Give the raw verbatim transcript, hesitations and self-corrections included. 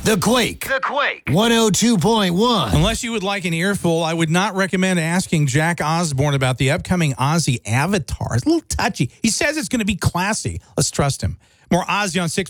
The Quake. The Quake. one oh two point one. Unless you would like an earful, I would not recommend asking Jack Osborne about the upcoming Ozzy Avatar. It's a little touchy. He says it's going to be classy. Let's trust him. More Ozzy on six.